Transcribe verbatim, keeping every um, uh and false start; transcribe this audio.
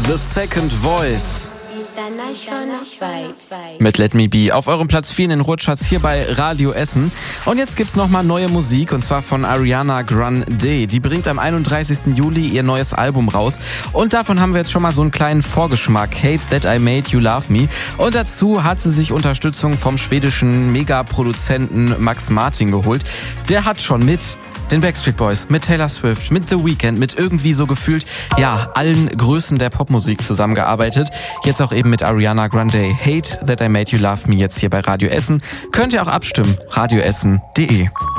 The Second Voice mit Let Me Be auf eurem Platz vier in den Ruhrcharts hier bei Radio Essen. Und jetzt gibt's nochmal neue Musik, und zwar von Ariana Grande. Die bringt am einunddreißigsten Juli ihr neues Album raus. Und davon haben wir jetzt schon mal so einen kleinen Vorgeschmack. Hate That I Made You Love Me. Und dazu hat sie sich Unterstützung vom schwedischen Megaproduzenten Max Martin geholt. Der hat schon mit den Backstreet Boys, mit Taylor Swift, mit The Weeknd, mit irgendwie so gefühlt, ja, allen Größen der Popmusik zusammengearbeitet. Jetzt auch eben mit Ariana Grande. Hate That I Made You Love Me jetzt hier bei Radio Essen. Könnt ihr auch abstimmen. radioessen punkt de